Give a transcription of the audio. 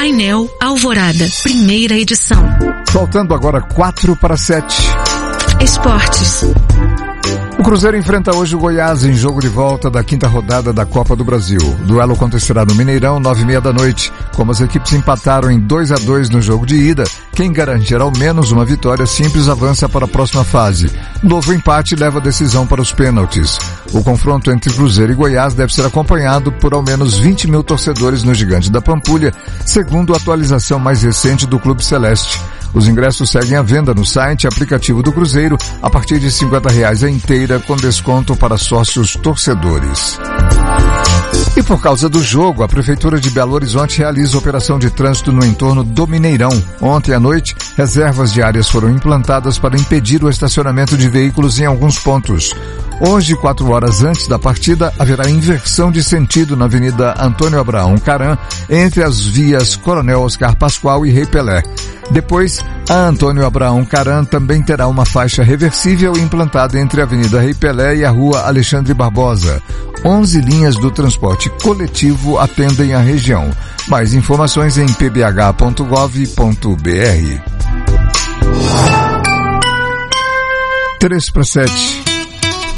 Painel Alvorada, primeira edição. Faltando agora 4:07. Esportes. O Cruzeiro enfrenta hoje o Goiás em jogo de volta da 5ª rodada da Copa do Brasil. O duelo acontecerá no Mineirão, 9:30 p.m. Como as equipes empataram em 2-2 no jogo de ida, quem garantir ao menos uma vitória simples avança para a próxima fase. Novo empate leva a decisão para os pênaltis. O confronto entre Cruzeiro e Goiás deve ser acompanhado por ao menos 20 mil torcedores no Gigante da Pampulha, segundo a atualização mais recente do Clube Celeste. Os ingressos seguem à venda no site e aplicativo do Cruzeiro a partir de R$50 a inteira, com desconto para sócios torcedores. E por causa do jogo, a Prefeitura de Belo Horizonte realiza operação de trânsito no entorno do Mineirão. Ontem à noite, reservas diárias foram implantadas para impedir o estacionamento de veículos em alguns pontos. Hoje, 4 horas antes da partida, haverá inversão de sentido na Avenida Antônio Abraão Caram, entre as vias Coronel Oscar Pascoal e Rei Pelé. Depois, a Antônio Abraão Caram também terá uma faixa reversível implantada entre a Avenida Rei Pelé e a Rua Alexandre Barbosa. 11 linhas do transporte coletivo atendem a região. Mais informações em pbh.gov.br. 6:55.